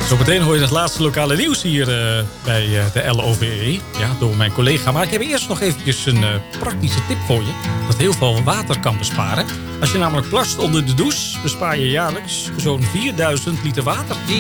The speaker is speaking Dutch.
Zometeen hoor je het laatste lokale nieuws hier bij de LOVE. Ja, door mijn collega. Maar ik heb eerst nog eventjes een praktische tip voor je. Dat heel veel water kan besparen. Als je namelijk plast onder de douche, bespaar je jaarlijks zo'n 4000 liter water.